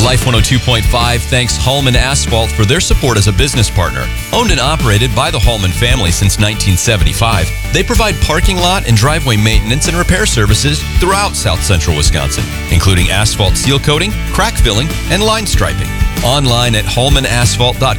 Life 102.5 thanks Hallman Asphalt for their support as a business partner. Owned and operated by the Hallman family since 1975, they provide parking lot and driveway maintenance and repair services throughout South Central Wisconsin, including asphalt seal coating, crack filling, and line striping. Online at hallmanasphalt.com.